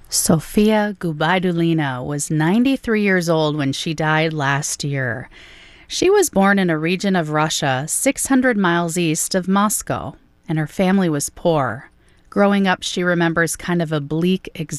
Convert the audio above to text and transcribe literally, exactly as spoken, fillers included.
Sofia Gubaidulina was ninety-three years old when she died last year. She was born in a region of Russia six hundred miles east of Moscow, and her family was poor. Growing up, she remembers kind of a bleak existence.